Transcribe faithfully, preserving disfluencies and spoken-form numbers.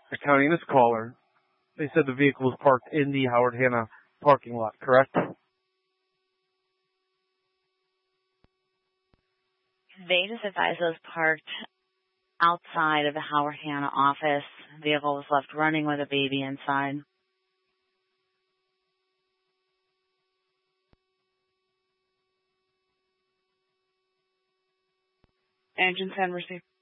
Accounting this caller, they said the vehicle was parked in the Howard Hanna parking lot, correct? They just advised it was parked outside of the Howard Hanna office. The vehicle was left running with a baby inside. Engine ten received.